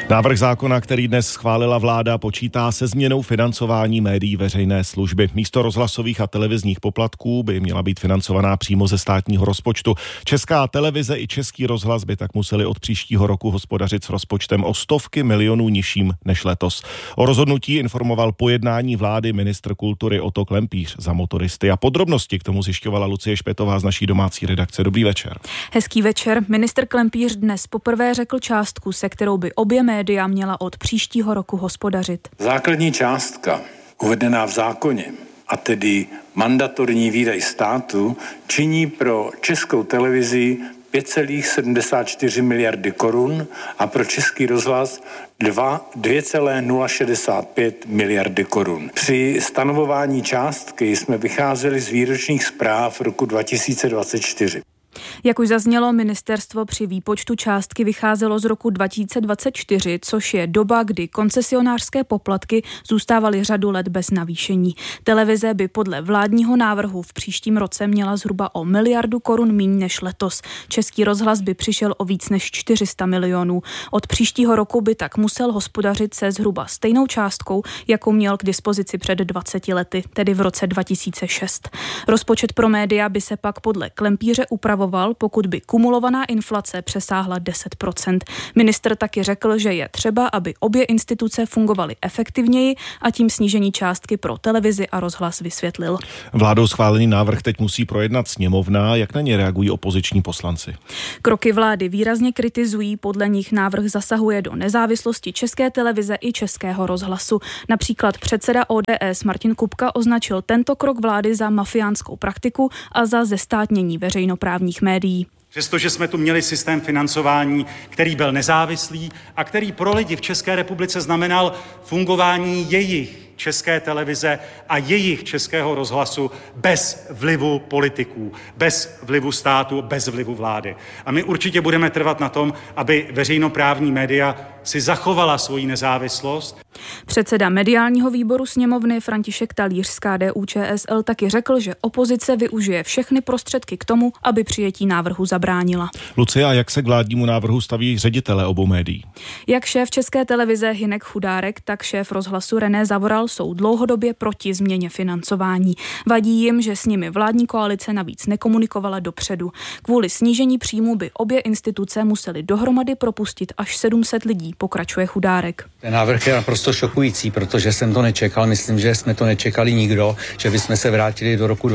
Návrh zákona, který dnes schválila vláda, počítá se změnou financování médií veřejné služby. Místo rozhlasových a televizních poplatků by měla být financovaná přímo ze státního rozpočtu. Česká televize i Český rozhlas by tak museli od příštího roku hospodařit s rozpočtem o stovky milionů nižším než letos. O rozhodnutí informoval po jednání vlády ministr kultury Otto Klempíř za Motoristy a podrobnosti k tomu zjišťovala Lucie Špetová z naší domácí redakce. Dobrý večer. Hezký večer. Ministr Klempíř dnes poprvé řekl částku, se kterou by obě média měla od příštího roku hospodařit. Základní částka uvedená v zákoně, a tedy mandatorní výdaj státu, činí pro Českou televizi 5,74 miliardy korun a pro Český rozhlas 2,065 miliardy korun. Při stanovování částky jsme vycházeli z výročních zpráv roku 2024. Jak už zaznělo, ministerstvo při výpočtu částky vycházelo z roku 2024, což je doba, kdy koncesionářské poplatky zůstávaly řadu let bez navýšení. Televize by podle vládního návrhu v příštím roce měla zhruba o miliardu korun míň než letos. Český rozhlas by přišel o víc než 400 milionů. Od příštího roku by tak musel hospodařit se zhruba stejnou částkou, jakou měl k dispozici před 20 lety, tedy v roce 2006. Rozpočet pro média by se pak podle Klempíře upravoval, pokud by kumulovaná inflace přesáhla 10%. Ministr taky řekl, že je třeba, aby obě instituce fungovaly efektivněji a tím snížení částky pro televizi a rozhlas vysvětlil. Vládou schválený návrh teď musí projednat sněmovna. Jak na ně reagují opoziční poslanci? Kroky vlády výrazně kritizují, podle nich návrh zasahuje do nezávislosti České televize i Českého rozhlasu. Například předseda ODS Martin Kupka označil tento krok vlády za mafiánskou praktiku a za zestátnění veřejnoprávních médií. Přestože jsme tu měli systém financování, který byl nezávislý a který pro lidi v České republice znamenal fungování jejich České televize a jejich Českého rozhlasu bez vlivu politiků, bez vlivu státu, bez vlivu vlády. A my určitě budeme trvat na tom, aby veřejnoprávní média si zachovala svoji nezávislost. Předseda mediálního výboru sněmovny František Talíř z KDU-ČSL taky řekl, že opozice využije všechny prostředky k tomu, aby přijetí návrhu zabránila. Lucie, a jak se k vládnímu návrhu staví ředitele obou médií? Jak šéf České televize Hynek Chudárek, tak šéf rozhlasu René Zavoral jsou dlouhodobě proti změně financování. Vadí jim, že s nimi vládní koalice navíc nekomunikovala dopředu. Kvůli snížení příjmu by obě instituce musely dohromady propustit až 700 lidí, pokračuje Chudárek. Ten návrh je naprosto šokující, protože jsem to nečekal, myslím, že jsme to nečekali nikdo, že bychom se vrátili do roku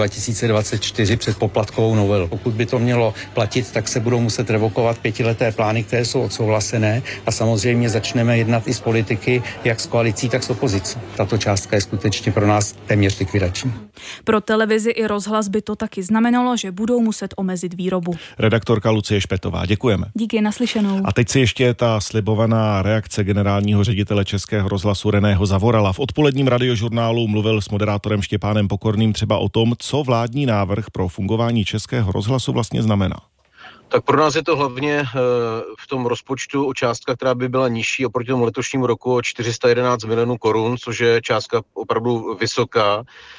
2024 před poplatkovou novelu. Pokud by to mělo platit, tak se budou muset revokovat 5leté plány, které jsou odsouhlasené a samozřejmě začneme jednat i s politiky, jak s koalicí, tak s opozicí. Tato částka je skutečně pro nás téměř likvidační. Pro televizi i rozhlas by to taky znamenalo, že budou muset omezit výrobu. Redaktorka Lucie Špetová, děkujeme. Díky, naslyšenou. A teď si ještě ta slibovaná reakce generálního ředitele Českého rozhlasu Reného Zavorala. V odpoledním radiožurnálu mluvil s moderátorem Štěpánem Pokorným třeba o tom, co vládní návrh pro fungování Českého rozhlasu vlastně znamená. Tak pro nás je to hlavně v tom rozpočtu o částka, která by byla nižší oproti tomu letošnímu roku o 411 milionů korun, což je částka opravdu vysoká.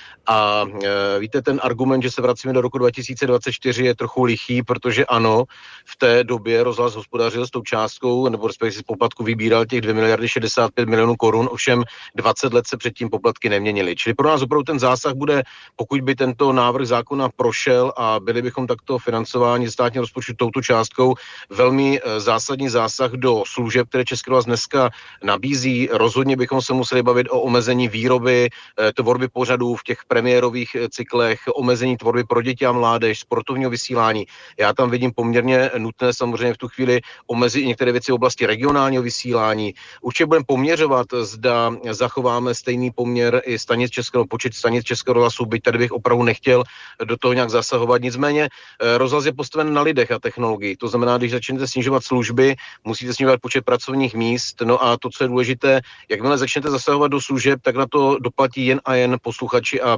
A víte, ten argument, že se vracíme do roku 2024 je trochu lichý, protože ano, v té době rozhlas hospodařil s tou částkou, nebo respektive z poplatku vybíral těch 2 miliardy 65 milionů korun, ovšem 20 let se předtím poplatky neměnily. Čili pro nás opravdu ten zásah bude, pokud by tento návrh zákona prošel a byli bychom takto financováni státního rozpočtu touto částkou, velmi zásadní zásah do služeb, které Český rozhlas dneska nabízí. Rozhodně bychom se museli bavit o omezení výroby, tvorby pořadů v těch premiérových cyklech, omezení tvorby pro děti a mládež, sportovního vysílání. Já tam vidím poměrně nutné samozřejmě v tu chvíli omezit i některé věci v oblasti regionálního vysílání. Určitě budeme poměřovat, zda zachováme stejný poměr i počet stanic Českého rozhlasu, byť tady bych opravdu nechtěl do toho nějak zasahovat. Nicméně rozhlas je postaven na lidech a technologii. To znamená, když začnete snižovat služby, musíte snižovat počet pracovních míst. No a to, co je důležité, jakmile začnete zasahovat do služeb, tak na to doplatí jen a jen posluchači a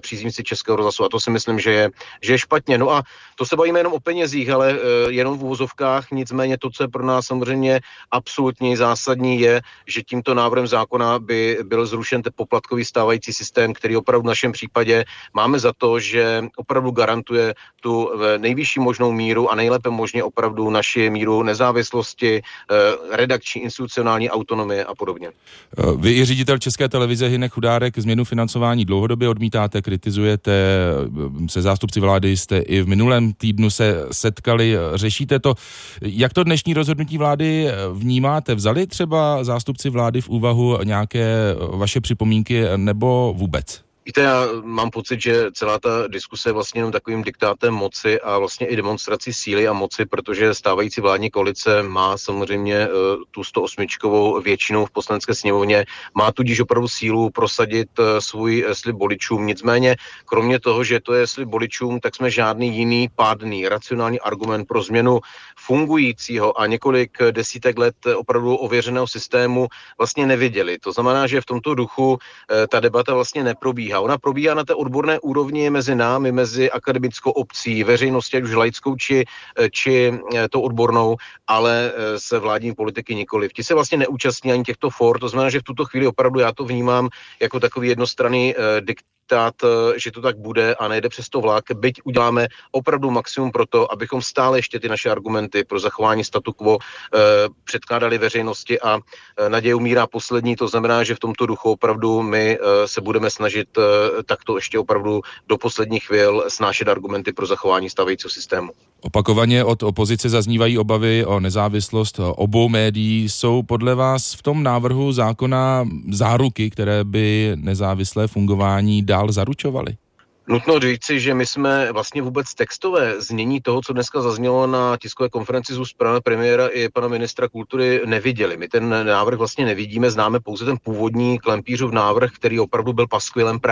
příznivci Českého rozhlasu a to si myslím, že je špatně. No a to se bavíme jenom o penězích, ale jenom v uvozovkách, nicméně to, co je pro nás samozřejmě absolutně zásadní, je, že tímto návrhem zákona by byl zrušen ten poplatkový stávající systém, který opravdu v našem případě máme za to, že opravdu garantuje tu nejvyšší možnou míru a nejlépe možně opravdu naši míru nezávislosti, redakční, institucionální autonomie a podobně. Vy i ředitel České televize Hynek Chudárek změnu financování dlouhodobě odmítáte, kritizujete, se zástupci vlády jste i v minulém týdnu se setkali, řešíte to. Jak to dnešní rozhodnutí vlády vnímáte? Vzali třeba zástupci vlády v úvahu nějaké vaše připomínky nebo vůbec? Víte, já mám pocit, že celá ta diskuse je vlastně jenom takovým diktátem moci a vlastně i demonstrací síly a moci, protože stávající vládní koalice má samozřejmě tu 108 většinu v poslanecké sněmovně, má tudíž opravdu sílu prosadit svůj slib voličům. Nicméně, kromě toho, že to je slib voličům, tak jsme žádný jiný pádný, racionální argument pro změnu fungujícího a několik desítek let opravdu ověřeného systému vlastně neviděli. To znamená, že v tomto duchu ta debata vlastně neprobíhá. Ona probíhá na té odborné úrovni mezi námi, mezi akademickou obcí, veřejností, ať už laickou či tou odbornou, ale se vládní politiky nikoliv. Ti se vlastně neúčastní ani těchto for, to znamená, že v tuto chvíli opravdu já to vnímám jako takový jednostranný diktát, že to tak bude a nejde přes to vlak, byť uděláme opravdu maximum pro to, abychom stále ještě ty naše argumenty pro zachování statu quo předkládali veřejnosti a naděje umírá poslední, to znamená, že v tomto duchu opravdu my se budeme snažit takto ještě opravdu do posledních chvil snášet argumenty pro zachování stávajícího systému. Opakovaně od opozice zaznívají obavy o nezávislost obou médií. Jsou podle vás v tom návrhu zákona záruky, které by nezávislé fungování dál zaručovaly? Nutno říci, že my jsme vlastně vůbec textové znění toho, co dneska zaznělo na tiskové konferenci z úst pana premiéra i pana ministra kultury, neviděli. My ten návrh vlastně nevidíme, známe pouze ten původní Klempířův návrh, který opravdu byl paskvilem